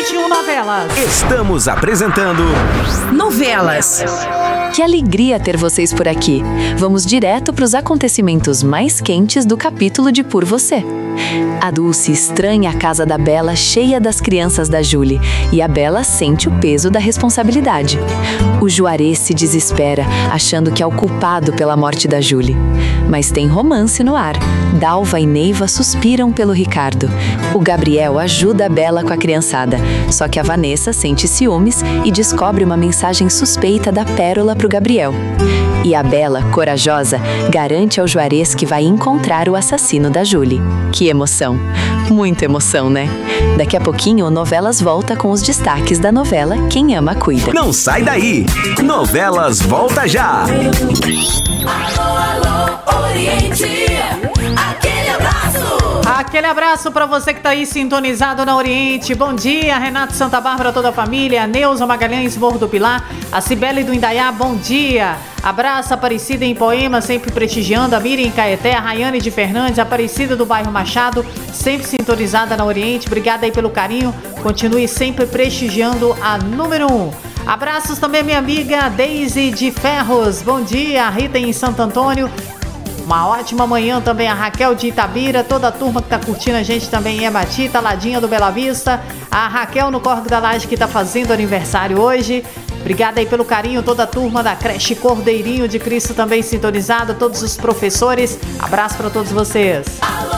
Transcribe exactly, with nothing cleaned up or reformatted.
vinte e um Novelas. Estamos apresentando Novelas. Que alegria ter vocês por aqui. Vamos direto para os acontecimentos mais quentes do capítulo de Por Você. A Dulce estranha a casa da Bela cheia das crianças da Julie e a Bela sente o peso da responsabilidade. O Juarez se desespera, achando que é o culpado pela morte da Julie. Mas tem romance no ar. Dalva e Neiva suspiram pelo Ricardo. O Gabriel ajuda a Bela com a criançada, só que a Vanessa sente ciúmes e descobre uma mensagem suspeita da Pérola para o Gabriel. E a Bela, corajosa, garante ao Juarez que vai encontrar o assassino da Julie. Que emoção! Muita emoção, né? Daqui a pouquinho o Novelas volta com os destaques da novela Quem Ama Cuida. Não sai daí! Novelas volta já! Alô, alô, Oriente, aquele abraço! Aquele abraço para você que tá aí sintonizado na Oriente. Bom dia, Renato Santa Bárbara, toda a família, a Neuza Magalhães, Morro do Pilar, a Cibele do Indaiá, bom dia. Abraço, Aparecida em Poema, sempre prestigiando, a Miriam em Caeté, a Rayane de Fernandes, a Aparecida do bairro Machado, sempre sintonizada na Oriente. Obrigada aí pelo carinho, continue sempre prestigiando a número um. Abraços também, minha amiga Deise de Ferros, bom dia, a Rita em Santo Antônio. Uma ótima manhã também a Raquel de Itabira, toda a turma que tá curtindo a gente também em Emati, Taladinha do Bela Vista, a Raquel no Córrego da Laje que tá fazendo aniversário hoje. Obrigada aí pelo carinho, toda a turma da creche Cordeirinho de Cristo também sintonizada, todos os professores. Abraço para todos vocês.